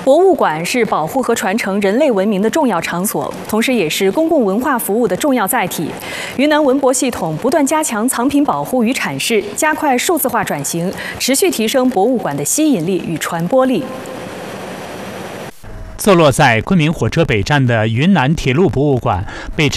博物馆是保护和传承人类文明的重要场所，同时也是公共文化服务的重要载体。云南文博系统不断加强藏品保护与阐释，加快数字化转型，持续提升博物馆的吸引力与传播力。 坐落在昆明火车北站的云南铁路博物馆被